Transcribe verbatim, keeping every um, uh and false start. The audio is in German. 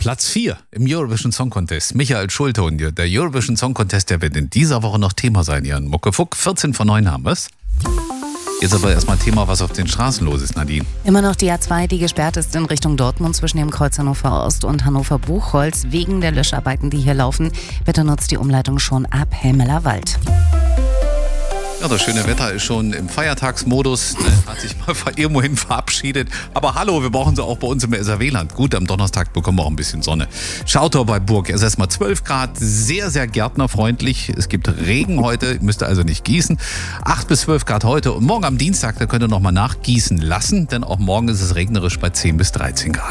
Platz vier im Eurovision Song Contest. Michael Schulte und der Eurovision Song Contest, der wird in dieser Woche noch Thema sein, Jan Muckefuck. vierzehn vor neun haben wir's. Jetzt aber erstmal Thema, was auf den Straßen los ist, Nadine. Immer noch die A zwei, die gesperrt ist in Richtung Dortmund zwischen dem Kreuz Hannover Ost und Hannover Buchholz. Wegen der Löscharbeiten, die hier laufen. Bitte nutzt die Umleitung schon ab Helmeler Wald. Ja, das schöne Wetter ist schon im Feiertagsmodus, ne, hat sich mal irgendwohin verabschiedet. Aber hallo, wir brauchen sie auch bei uns im S R W-Land. Gut, am Donnerstag bekommen wir auch ein bisschen Sonne. Schautor bei Burg, es ist erstmal zwölf Grad, sehr, sehr gärtnerfreundlich. Es gibt Regen heute, müsst ihr also nicht gießen. acht bis zwölf Grad heute und morgen am Dienstag, da könnt ihr nochmal nachgießen lassen, denn auch morgen ist es regnerisch bei zehn bis dreizehn Grad.